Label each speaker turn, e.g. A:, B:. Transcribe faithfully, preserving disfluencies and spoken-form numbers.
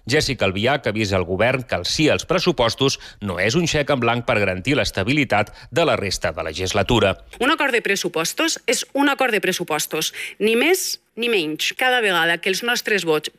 A: Jessica Albiach avisa al govern que el sí als pressupostos no és un xec en blanc per garantir l'estabilitat de la resta de legislatura.
B: Un acord de pressupostos és un acord de pressupostos, ni més ni menys. Cada vegada que els nostres vots